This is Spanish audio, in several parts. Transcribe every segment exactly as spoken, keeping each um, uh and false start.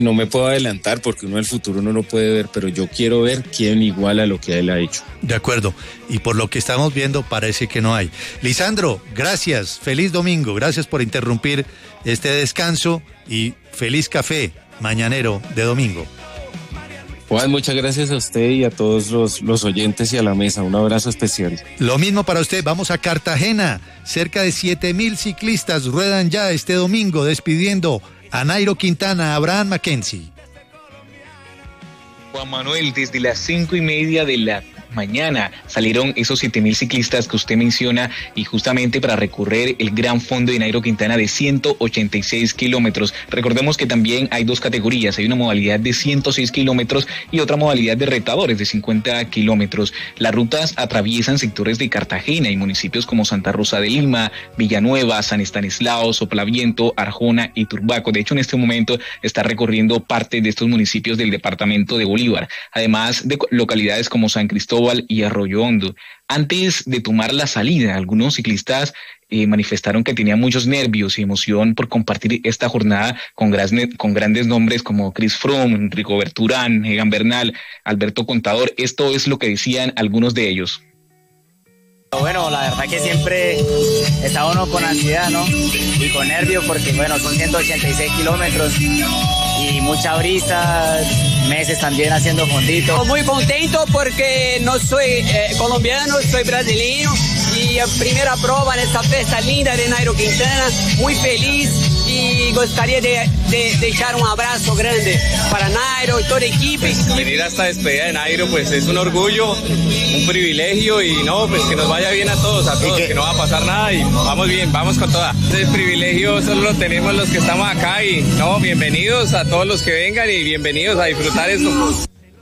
No me puedo adelantar porque uno el futuro no lo puede ver, pero yo quiero ver quién iguala lo que él ha hecho. De acuerdo, y por lo que estamos viendo parece que no hay. Lisandro, gracias, feliz domingo, gracias por interrumpir este descanso y feliz café mañanero de domingo. Juan, muchas gracias a usted y a todos los, los oyentes y a la mesa, un abrazo especial. Lo mismo para usted, vamos a Cartagena, cerca de siete mil ciclistas ruedan ya este domingo despidiendo a Nairo Quintana, Abraham Mackenzie. Juan Manuel, desde las cinco y media de la mañana salieron esos siete mil ciclistas que usted menciona y justamente para recorrer el gran fondo de Nairo Quintana de ciento ochenta y seis kilómetros. Recordemos que también hay dos categorías, hay una modalidad de ciento seis kilómetros y otra modalidad de retadores de cincuenta kilómetros. Las rutas atraviesan sectores de Cartagena y municipios como Santa Rosa de Lima, Villanueva, San Estanislao, Soplaviento, Arjona y Turbaco. De hecho, en este momento está recorriendo parte de estos municipios del departamento de Bolívar, además de localidades como San Cristóbal y Arroyo Hondo. Antes de tomar la salida, algunos ciclistas eh, manifestaron que tenían muchos nervios y emoción por compartir esta jornada con, gran, con grandes nombres como Chris Froome, Rigoberto Urán, Egan Bernal, Alberto Contador. Esto es lo que decían algunos de ellos. Bueno, la verdad que siempre está uno con ansiedad, ¿no? Y con nervios porque, bueno, son ciento ochenta y seis kilómetros y mucha brisa, meses también haciendo fondito. Muy contento porque no soy eh, colombiano, soy brasileño y a primera prueba en esta fiesta linda de Nairo Quintana, muy feliz y gustaría de, de, de echar un abrazo grande para Nairo y toda la equipo. Venir a esta despedida de Nairo pues es un orgullo, un privilegio y no, pues que nos vaya bien a todos, a todos, que... que no va a pasar nada y vamos bien, vamos con toda. Este privilegio solo lo tenemos los que estamos acá y no, bienvenidos a todos los que vengan y bienvenidos a disfrutar esto.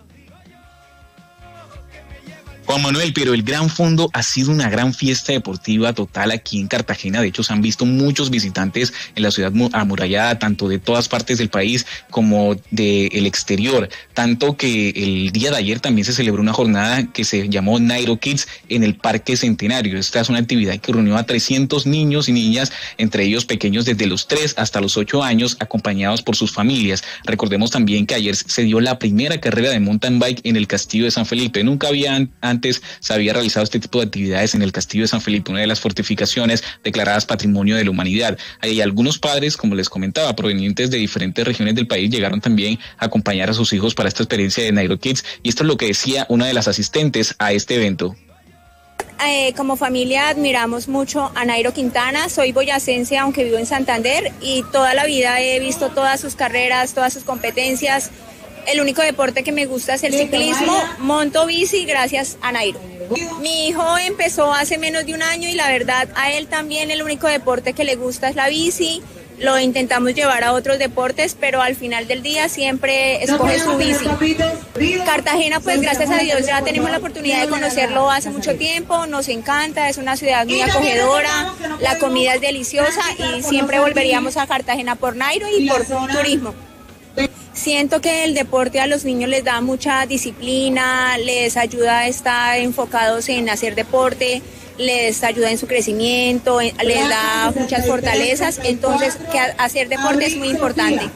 Juan Manuel, pero el Gran Fondo ha sido una gran fiesta deportiva total aquí en Cartagena. De hecho, se han visto muchos visitantes en la ciudad amurallada, tanto de todas partes del país como del exterior. Tanto que el día de ayer también se celebró una jornada que se llamó Nairo Kids en el Parque Centenario. Esta es una actividad que reunió a trescientos niños y niñas, entre ellos pequeños desde los tres hasta los ocho años, acompañados por sus familias. Recordemos también que ayer se dio la primera carrera de mountain bike en el Castillo de San Felipe. Nunca había antes Antes se había realizado este tipo de actividades en el Castillo de San Felipe, una de las fortificaciones declaradas Patrimonio de la Humanidad. Hay algunos padres, como les comentaba, provenientes de diferentes regiones del país, llegaron también a acompañar a sus hijos para esta experiencia de Nairo Kids, y esto es lo que decía una de las asistentes a este evento. Eh, como familia admiramos mucho a Nairo Quintana, soy boyacense aunque vivo en Santander y toda la vida he visto todas sus carreras, todas sus competencias. El único deporte que me gusta es el ciclismo, monto bici gracias a Nairo. Mi hijo empezó hace menos de un año y la verdad a él también el único deporte que le gusta es la bici. Lo intentamos llevar a otros deportes, pero al final del día siempre escoge su bici. Cartagena, pues gracias a Dios ya tenemos la oportunidad de conocerlo hace mucho tiempo, nos encanta, es una ciudad muy acogedora, la comida es deliciosa y siempre volveríamos a Cartagena por Nairo y por turismo. Siento que el deporte a los niños les da mucha disciplina, les ayuda a estar enfocados en hacer deporte, les ayuda en su crecimiento, les da muchas fortalezas, entonces que hacer deporte es muy importante.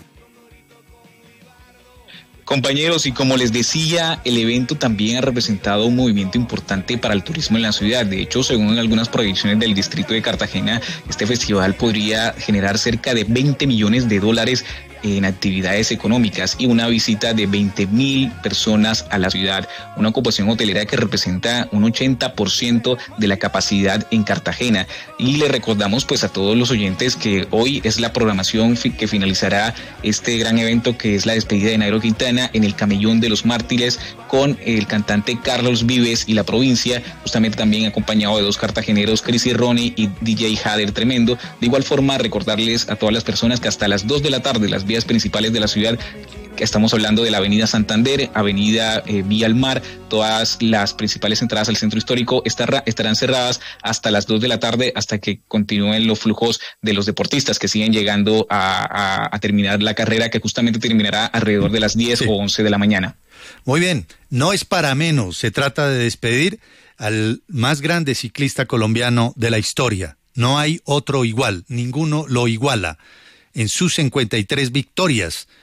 Compañeros, y como les decía, el evento también ha representado un movimiento importante para el turismo en la ciudad. De hecho, según algunas proyecciones del distrito de Cartagena, este festival podría generar cerca de veinte millones de dólares en actividades económicas y una visita de veinte mil personas a la ciudad, una ocupación hotelera que representa un ochenta por ciento de la capacidad en Cartagena. Y le recordamos pues a todos los oyentes que hoy es la programación fi- que finalizará este gran evento, que es la despedida de Nairo Quintana en el Camellón de los Mártires con el cantante Carlos Vives y la provincia, justamente también acompañado de dos cartageneros, Chris y Ronnie y D J Hader Tremendo. De igual forma, recordarles a todas las personas que hasta las dos de la tarde las vías principales de la ciudad, que estamos hablando de la avenida Santander, avenida eh, Vía al Mar, todas las principales entradas al centro histórico estar, estarán cerradas hasta las dos de la tarde, hasta que continúen los flujos de los deportistas que siguen llegando a, a, a terminar la carrera, que justamente terminará alrededor de las diez sí. o once de la mañana. Muy bien, no es para menos, se trata de despedir al más grande ciclista colombiano de la historia. No hay otro igual, ninguno lo iguala. En sus cincuenta y tres victorias,